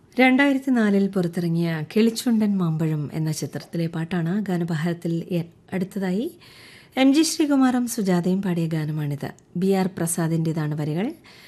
2004 പുറത്തിറങ്ങിയ കിളിച്ചുണ്ടൻ മാമ്പഴം എന്ന ചിത്രത്തിലെ പാട്ടാണ് ഗാനഭാരത്തിൽ അടുത്തതായി എം ജി ശ്രീകുമാറും സുജാതയും പാടിയ ഗാനമാണിത്. ബി ആർ പ്രസാദിൻ്റെതാണ് വരികൾ.